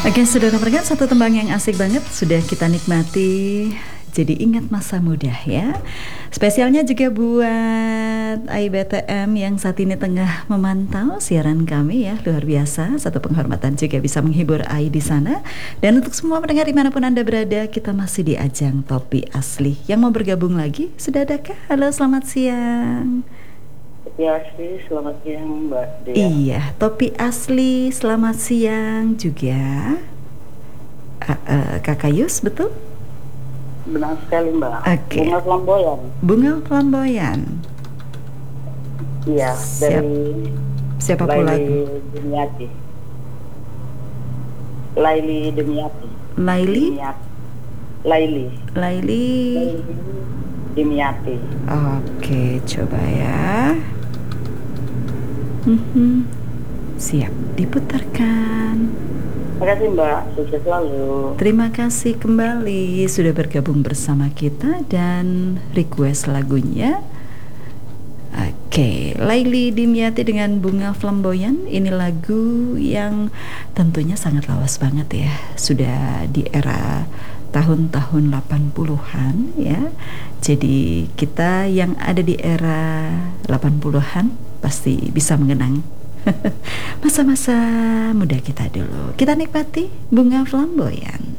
Oke, sudah dengarkan satu tembang yang asik banget, sudah kita nikmati. Jadi ingat masa muda ya. Spesialnya juga buat IBTM yang saat ini tengah memantau siaran kami ya. Luar biasa, satu penghormatan juga bisa menghibur Ai di sana. Dan untuk semua pendengar dimanapun Anda berada, kita masih di ajang Topi Asli. Yang mau bergabung lagi, sudah adakah? Halo, selamat siang. Ya sih, selamat siang Mbak Dea. Iya, Topi Asli, selamat siang juga. Kakak Yus, betul? Benar sekali Mbak. Oke. Bunga flamboyan. Bunga flamboyan. Iya, dari Siapa pula Laili tuh? Demiati. Laili Demiati. Laili? Laili Laili. Demiati. Oke, coba ya. Siap diputarkan. Terima kasih Mbak, sukses selalu. Terima kasih kembali sudah bergabung bersama kita dan request lagunya. Oke, Laili Dimyati dengan Bunga Flamboyan. Ini lagu yang tentunya sangat lawas banget ya. Sudah di era tahun-tahun 80-an ya. Jadi kita yang ada di era 80-an pasti bisa mengenang masa-masa muda kita dulu. Kita nikmati Bunga Flamboyan.